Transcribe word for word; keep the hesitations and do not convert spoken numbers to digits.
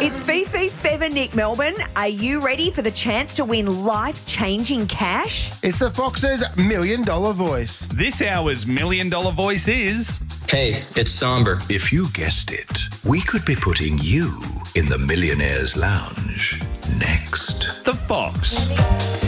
It's Fifi, Fever, Nick Melbourne. Are you ready for the chance to win life-changing cash? It's the Fox's Million Dollar Voice. This hour's Million Dollar Voice is... Hey, it's Somber. If you guessed it, we could be putting you in the Millionaire's Lounge next. The Fox.